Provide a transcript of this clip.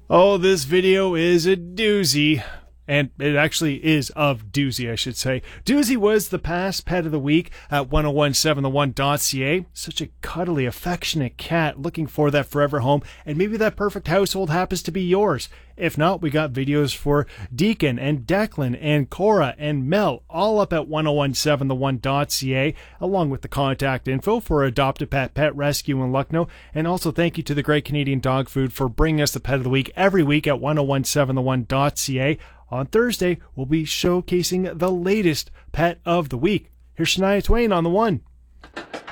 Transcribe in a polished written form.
Oh, this video is a doozy. And it actually is of Doozy, I should say. Doozy was the past pet of the week at 1017theone.ca. Such a cuddly, affectionate cat looking for that forever home. And maybe that perfect household happens to be yours. If not, we got videos for Deacon and Declan and Cora and Mel all up at 1017theone.ca, along with the contact info for Adopt a Pet Pet Rescue in Lucknow. And also thank you to the Great Canadian Dog Food for bringing us the pet of the week every week at 1017theone.ca. On Thursday, we'll be showcasing the latest pet of the week. Here's Shania Twain on the one.